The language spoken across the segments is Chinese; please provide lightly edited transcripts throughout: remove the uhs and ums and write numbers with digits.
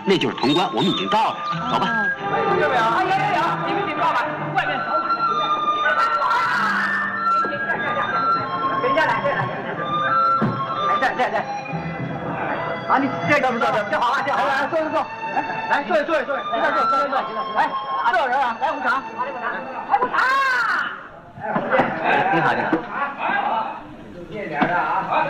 那就是潼关，我们已经到了，走吧。 有没有？啊，有，你们禀报吧，外面扫码的。等一下来，这。啊，你这个不错，这好啊，这好，来坐，来坐，坐，坐，来，多少人啊？来5场，来5场。 你好，你好。 近点的啊。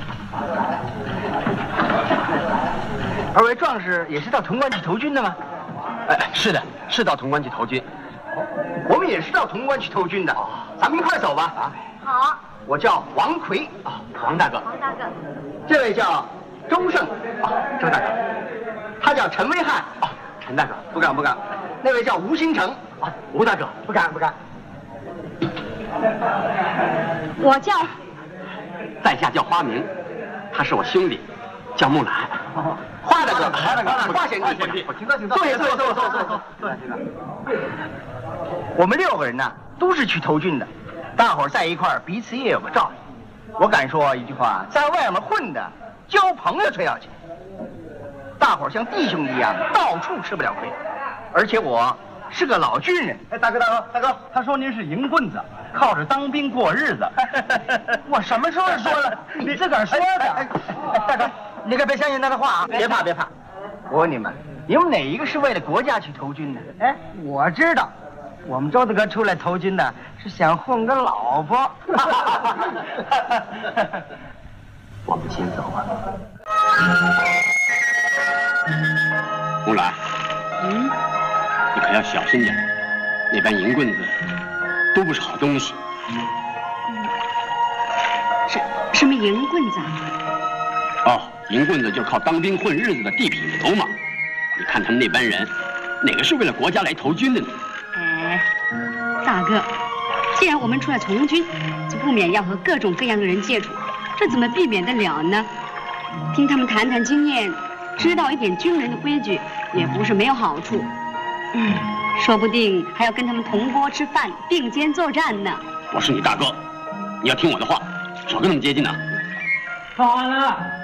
二位壮士也是到潼关去投军的吗？ 是的，是到潼关去投军。 我们也是到潼关去投军的，咱们一块走吧。啊， 好。 我叫王奎啊，王大哥。 王大哥。 这位叫周胜啊，周大哥。 他叫陈威汉啊，陈大哥。 不敢。那位叫吴新成啊，吴大哥。 不敢。 我叫。 在下叫花明，他是我兄弟，叫木兰。 花大哥，花贤弟，坐下。我们6个人呢，都是去投军的，大伙儿在一块儿，彼此也有个照应。我敢说一句话，在外面混的，交朋友最要紧。大伙儿像弟兄一样，到处吃不了亏。而且我是个老军人。 哎，大哥，他说您是营棍子，靠着当兵过日子。 我什么时候说了？你自个儿说的。大哥，你可别相信他的话啊！别怕。我问你们哪一个是为了国家去投军的？哎，我知道，我们周大哥出来投军呢，是想混个老婆。 我们先走吧。木兰，你可要小心点，那帮淫棍子都不是好东西。 什么淫棍子啊？ 哦，淫棍子就靠当兵混日子的地痞子头嘛。你看他们那班人，哪个是为了国家来投军的呢？ 哎，大哥，既然我们出来从军，就不免要和各种各样的人接触，这怎么避免得了呢？听他们谈经验，知道一点军人的规矩，也不是没有好处。说不定还要跟他们同锅吃饭，并肩作战呢。 我是你大哥，你要听我的话，少跟他们接近呐。 报案了。